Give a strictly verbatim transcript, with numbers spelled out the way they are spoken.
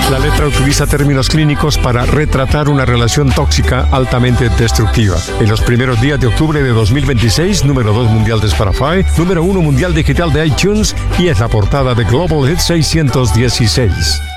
La letra utiliza términos clínicos para retratar una relación tóxica altamente destructiva. En los primeros días de octubre de dos mil veintiséis, número dos mundial de Spotify, número uno mundial digital de iTunes y es la portada de Global Hit seiscientos dieciséis.